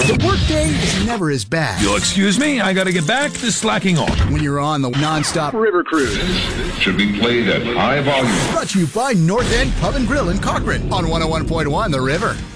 The workday is never as bad You'll excuse me, I gotta get back to slacking off. when you're on the non-stop river cruise. Should be played at high volume. Brought to you by North End Pub and Grill in Cochrane on 101.1 The River.